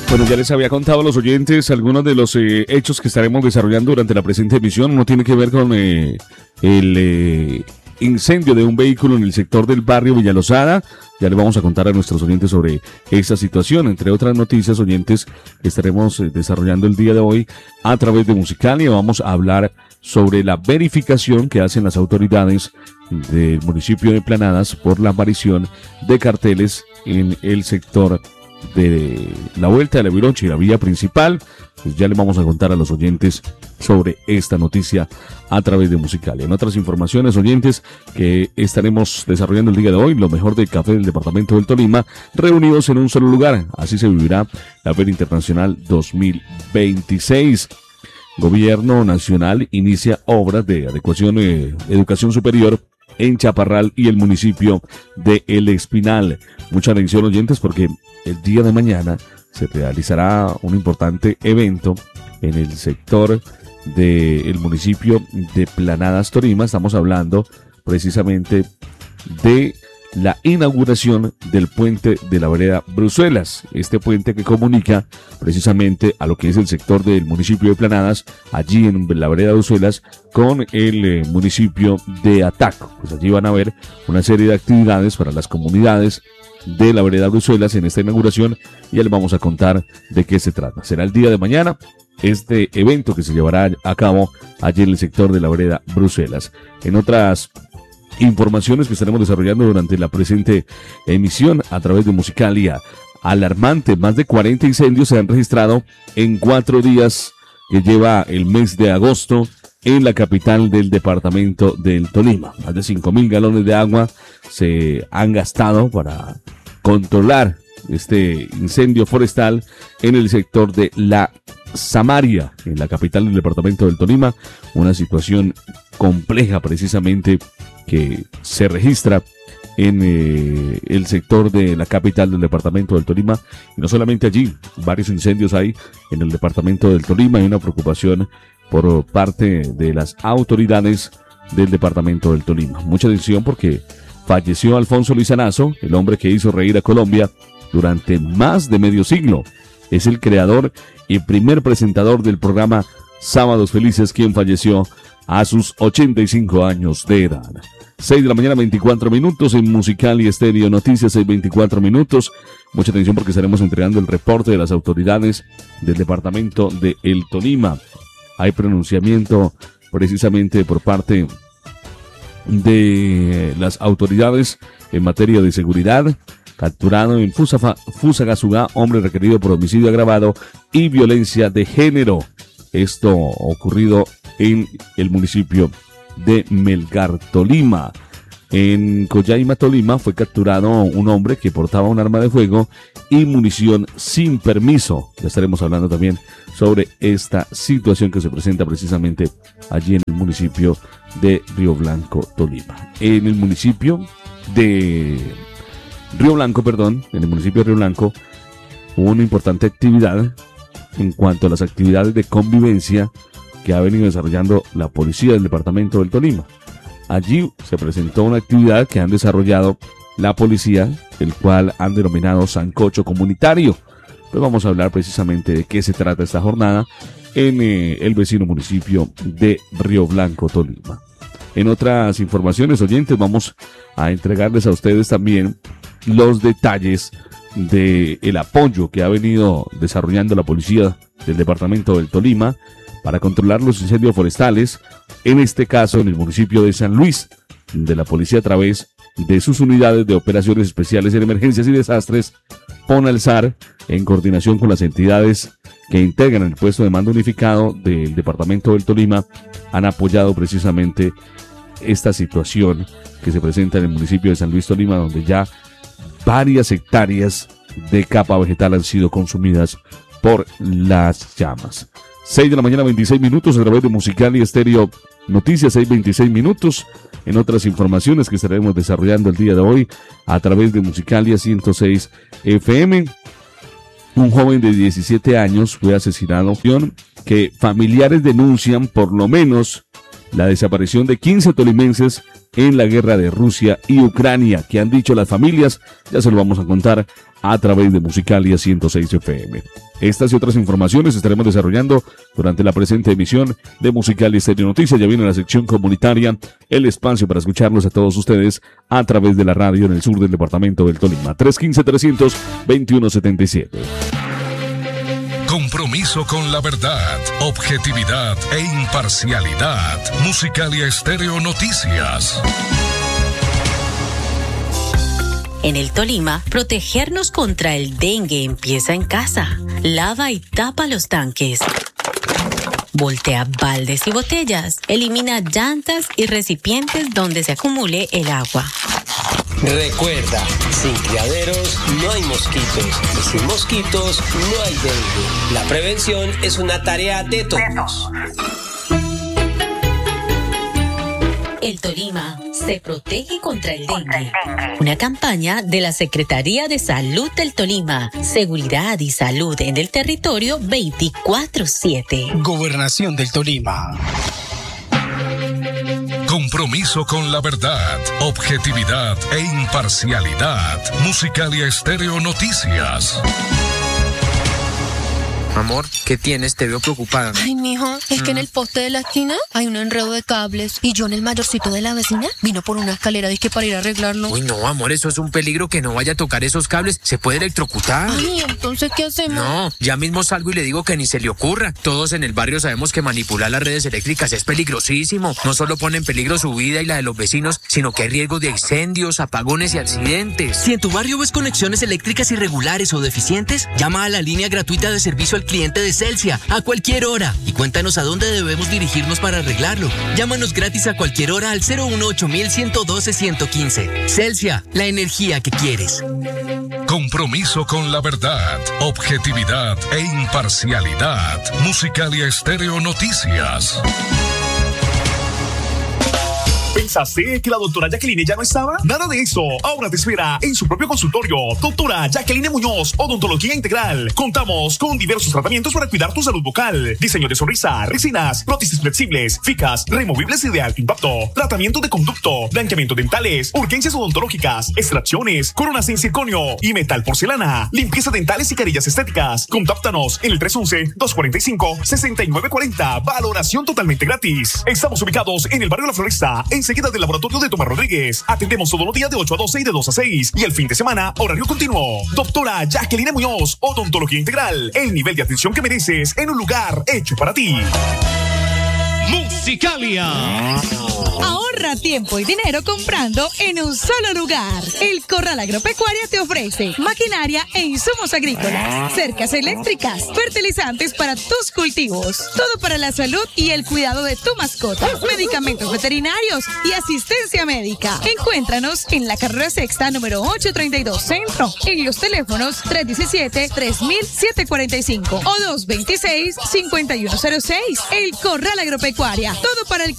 Bueno, ya les había contado a los oyentes algunos de los hechos que estaremos desarrollando durante la presente emisión. Uno tiene que ver con el incendio de un vehículo en el sector del barrio Villalozada. Ya le vamos a contar a nuestros oyentes sobre esta situación, entre otras noticias, oyentes, que estaremos desarrollando el día de hoy a través de Musicalia. Vamos a hablar sobre la verificación que hacen las autoridades del municipio de Planadas por la aparición de carteles en el sector de la vuelta de la Viroche y la vía principal. Pues ya le vamos a contar a los oyentes sobre esta noticia a través de Musicalia. En otras informaciones, oyentes, que estaremos desarrollando el día de hoy, lo mejor del café del departamento del Tolima, reunidos en un solo lugar. Así se vivirá la Feria Internacional 2026. Gobierno Nacional inicia obras de adecuación educación superior en Chaparral y el municipio de El Espinal. Mucha atención, oyentes, porque el día de mañana se realizará un importante evento en el sector del municipio de Planadas, Tolima. Estamos hablando precisamente de la inauguración del puente de la vereda Bruselas, este puente que comunica precisamente a lo que es el sector del municipio de Planadas, allí en la vereda Bruselas, con el municipio de Ataco. Pues allí van a haber una serie de actividades para las comunidades de la vereda Bruselas en esta inauguración. Ya les vamos a contar de qué se trata. Será el día de mañana este evento que se llevará a cabo allí en el sector de la vereda Bruselas. En otras informaciones que estaremos desarrollando durante la presente emisión a través de Musicalia, alarmante, más de 40 incendios se han registrado en 4 días que lleva el mes de agosto en la capital del departamento del Tolima. Más de 5.000 galones de agua se han gastado para controlar este incendio forestal en el sector de la Samaria, en la capital del departamento del Tolima. Una situación compleja precisamente que se registra en el sector de la capital del departamento del Tolima. Y no solamente allí, varios incendios hay en el departamento del Tolima. Hay una preocupación por parte de las autoridades del departamento del Tolima. Mucha atención, porque falleció Alfonso Lizanazo, el hombre que hizo reír a Colombia durante más de medio siglo. Es el creador y primer presentador del programa Sábados Felices, quien falleció a sus 85 años de edad. 6 de la mañana, 24 minutos en Musicalia Estéreo Noticias, 6:24 minutos. Mucha atención, porque estaremos entregando el reporte de las autoridades del departamento de El Tolima. Hay pronunciamiento precisamente por parte de las autoridades en materia de seguridad. Capturado en Fusagasugá, hombre requerido por homicidio agravado y violencia de género. Esto ocurrido en el municipio de Melgar, Tolima. En Coyaima, Tolima, fue capturado un hombre que portaba un arma de fuego y munición sin permiso. Ya estaremos hablando también sobre esta situación que se presenta precisamente allí en el municipio de Río Blanco, Tolima. En el municipio de Río Blanco, en el municipio de Río Blanco, hubo una importante actividad en cuanto a las actividades de convivencia que ha venido desarrollando la policía del departamento del Tolima. Allí se presentó una actividad que han desarrollado la policía, el cual han denominado Sancocho Comunitario. Pues vamos a hablar precisamente de qué se trata esta jornada en el vecino municipio de Río Blanco, Tolima. En otras informaciones, oyentes, vamos a entregarles a ustedes también los detalles del apoyo que ha venido desarrollando la policía del departamento del Tolima para controlar los incendios forestales, en este caso en el municipio de San Luis, de la policía a través de sus unidades de operaciones especiales en emergencias y desastres, PONALSAR, en coordinación con las entidades que integran el puesto de mando unificado del departamento del Tolima, han apoyado precisamente esta situación que se presenta en el municipio de San Luis, Tolima, donde ya varias hectáreas de capa vegetal han sido consumidas por las llamas. 6 de la mañana, 26 minutos a través de Musicalia Estéreo Noticias, 6:26 minutos. En otras informaciones que estaremos desarrollando el día de hoy a través de Musicalia 106 FM, un joven de 17 años fue asesinado, que familiares denuncian por lo menos la desaparición de 15 tolimenses en la guerra de Rusia y Ucrania. ¿Qué han dicho las familias? Ya se lo vamos a contar a través de Musicalia 106 FM. Estas y otras informaciones estaremos desarrollando durante la presente emisión de Musicalia Estéreo Noticias. Ya viene la sección comunitaria, el espacio para escucharlos a todos ustedes a través de la radio en el sur del departamento del Tolima. 315-300-2177. Compromiso con la verdad, objetividad e imparcialidad. Musicalia Estéreo Noticias. En el Tolima, protegernos contra el dengue empieza en casa. Lava y tapa los tanques. Voltea baldes y botellas. Elimina llantas y recipientes donde se acumule el agua. Recuerda, sin criaderos no hay mosquitos y sin mosquitos no hay dengue. La prevención es una tarea de todos. El Tolima se protege contra el dengue. Una campaña de la Secretaría de Salud del Tolima. Seguridad y salud en el territorio 24/7. Gobernación del Tolima. Compromiso con la verdad, objetividad e imparcialidad. Musicalia Estéreo Noticias. Amor, ¿qué tienes? Te veo preocupada. Ay, mijo, es que en el poste de la esquina hay un enredo de cables y yo en el mayorcito de la vecina vino por una escalera dizque para ir a arreglarlo. Uy, no, amor, eso es un peligro, que no vaya a tocar esos cables, se puede electrocutar. Ay, entonces, ¿qué hacemos? No, ya mismo salgo y le digo que ni se le ocurra. Todos en el barrio sabemos que manipular las redes eléctricas es peligrosísimo. No solo pone en peligro su vida y la de los vecinos, sino que hay riesgos de incendios, apagones y accidentes. Si en tu barrio ves conexiones eléctricas irregulares o deficientes, llama a la línea gratuita de servicio al cliente de Celsia a cualquier hora y cuéntanos a dónde debemos dirigirnos para arreglarlo. Llámanos gratis a cualquier hora al 018-112-115. Celsia, la energía que quieres. Compromiso con la verdad, objetividad e imparcialidad. Musicalia Estéreo Noticias. ¿Pensaste que la doctora Jacqueline ya no estaba? Nada de eso. Ahora te espera en su propio consultorio. Doctora Jacqueline Muñoz, Odontología Integral. Contamos con diversos tratamientos para cuidar tu salud bucal. Diseño de sonrisa, resinas, prótesis flexibles, ficas, removibles y de alto impacto. Tratamiento de conducto, blanqueamiento dentales, urgencias odontológicas, extracciones, coronas en circonio y metal porcelana. Limpieza dentales y carillas estéticas. Contáctanos en el 311-245-6940. Valoración totalmente gratis. Estamos ubicados en el barrio La Floresta, enseguida del laboratorio de Tomás Rodríguez. Atendemos todos los días de 8 a 12 y de 2 a 6. Y el fin de semana, horario continuo. Doctora Jacqueline Muñoz, Odontología Integral. El nivel de atención que mereces en un lugar hecho para ti. Musicalia. Ahorra tiempo y dinero comprando en un solo lugar. El Corral Agropecuaria te ofrece maquinaria e insumos agrícolas, cercas eléctricas, fertilizantes para tus cultivos, todo para la salud y el cuidado de tu mascota, medicamentos veterinarios y asistencia médica. Encuéntranos en la carrera sexta número 832 Centro, en los teléfonos 317-3745 o 226-5106. El Corral Agropecuaria, todo para el